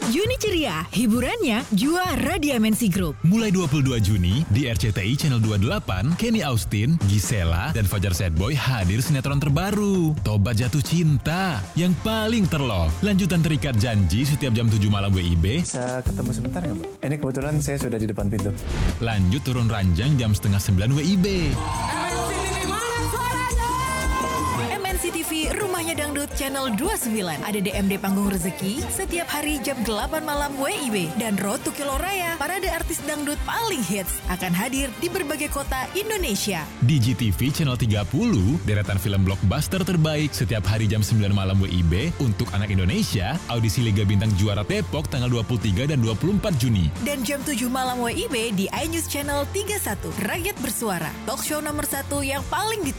Juni ceria, hiburannya juara di MNC Group. Mulai 22 Juni di RCTI Channel 28, Kenny Austin, Gisela, dan Fajar Sadboy hadir sinetron terbaru, Tobat Jatuh Cinta, yang paling terlove. Lanjutan Terikat Janji setiap jam 7 malam WIB. Bisa ketemu sebentar ya, Mbak? Ini kebetulan saya sudah di depan pintu. Lanjut Turun Ranjang jam 8:30 WIB. MNC TV Rumahnya Dangdut Channel 29. Ada DMD Panggung Rezeki setiap hari jam 8 malam WIB. Dan Road to Kilo Raya, parade artis dangdut paling hits, akan hadir di berbagai kota Indonesia. Di GTV Channel 30, deretan film blockbuster terbaik setiap hari jam 9 malam WIB. Untuk anak Indonesia, audisi Liga Bintang Juara Depok tanggal 23 dan 24 Juni. Dan jam 7 malam WIB di iNews Channel 31. Rakyat Bersuara, talk show nomor 1 yang paling ditunggu.